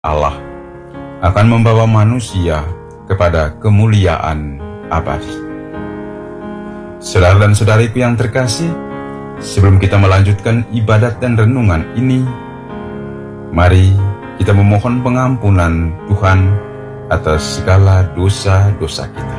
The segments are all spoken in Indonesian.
Allah akan membawa manusia kepada kemuliaan abadi. Saudara dan saudariku yang terkasih, sebelum kita melanjutkan ibadat dan renungan ini, mari kita memohon pengampunan Tuhan atas segala dosa-dosa kita.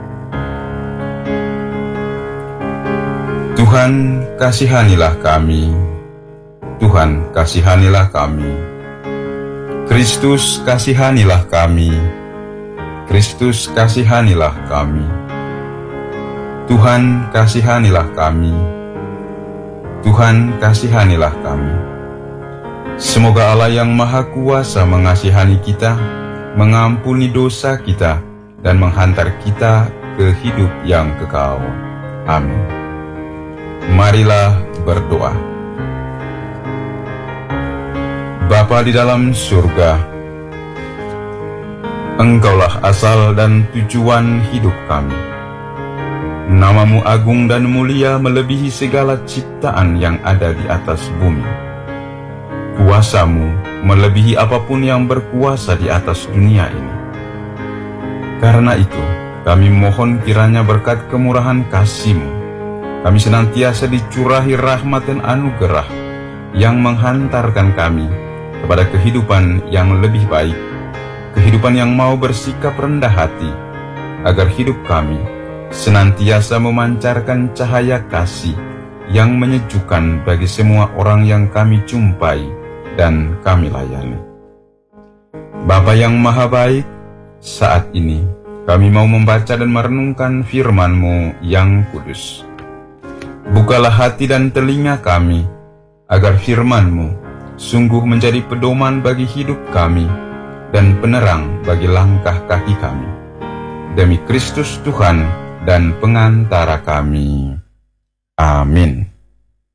Tuhan, kasihanilah kami. Tuhan, kasihanilah kami. Kristus, kasihanilah kami. Kristus, kasihanilah kami. Tuhan, kasihanilah kami. Tuhan, kasihanilah kami. Semoga Allah yang Maha Kuasa mengasihani kita, mengampuni dosa kita, dan menghantar kita ke hidup yang kekal. Amin. Marilah berdoa. Bapa di dalam surga, Engkaulah asal dan tujuan hidup kami. Namamu agung dan mulia melebihi segala ciptaan yang ada di atas bumi. Kuasamu melebihi apapun yang berkuasa di atas dunia ini. Karena itu, kami mohon kiranya berkat kemurahan kasih-Mu, kami senantiasa dicurahi rahmat dan anugerah yang menghantarkan kami kepada kehidupan yang lebih baik, kehidupan yang mau bersikap rendah hati, agar hidup kami senantiasa memancarkan cahaya kasih yang menyejukkan bagi semua orang yang kami jumpai dan kami layani. Bapa yang Maha Baik, saat ini kami mau membaca dan merenungkan firman-Mu yang kudus. Bukalah hati dan telinga kami, agar firman-Mu sungguh menjadi pedoman bagi hidup kami dan penerang bagi langkah kaki kami. Demi Kristus Tuhan dan pengantara kami. Amin.